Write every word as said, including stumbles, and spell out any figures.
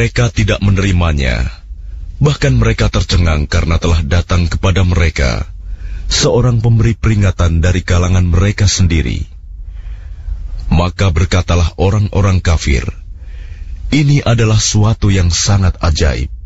mereka tidak menerimanya. Bahkan mereka tercengang karena telah datang kepada mereka seorang pemberi peringatan dari kalangan mereka sendiri. Maka berkatalah orang-orang kafir, "Ini adalah suatu yang sangat ajaib."